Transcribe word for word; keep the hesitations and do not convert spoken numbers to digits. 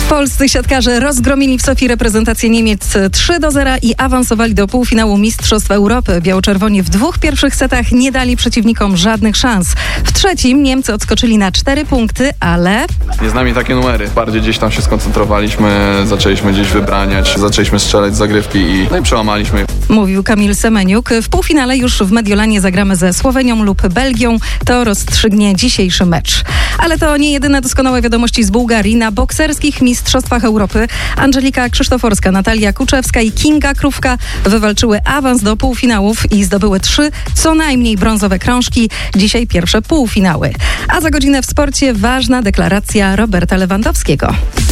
Polscy siatkarze rozgromili w Sofii reprezentację Niemiec trzy do zera i awansowali do półfinału Mistrzostw Europy. Biało-czerwoni w dwóch pierwszych setach nie dali przeciwnikom żadnych szans. W trzecim Niemcy odskoczyli na cztery punkty, ale... Nie z nami takie numery. Bardziej gdzieś tam się skoncentrowaliśmy, zaczęliśmy gdzieś wybraniać, zaczęliśmy strzelać z zagrywki i, no i przełamaliśmy. Mówił Kamil Semeniuk. W półfinale już w Mediolanie zagramy ze Słowenią lub Belgią. To rozstrzygnie dzisiejszy mecz. Ale to nie jedyne doskonałe wiadomości z Bułgarii. Na bokserskich Mistrzostwach Europy Angelika Krzysztoforska, Natalia Kuczewska i Kinga Krówka wywalczyły awans do półfinałów i zdobyły trzy co najmniej brązowe krążki. Dzisiaj pierwsze półfinały. A za godzinę w sporcie ważna deklaracja Roberta Lewandowskiego.